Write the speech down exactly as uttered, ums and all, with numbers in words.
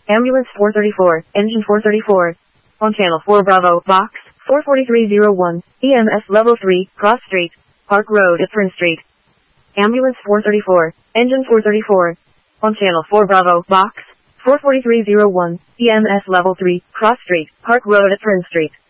Ambulance four thirty-four, engine four thirty-four. On channel four Bravo, box, four forty-three oh one, E M S level three, cross street, Park Road at Prince Street. Ambulance four thirty-four, engine four thirty-four. On channel four Bravo, box, four forty-three oh one, E M S level three, cross street, Park Road at Prince Street.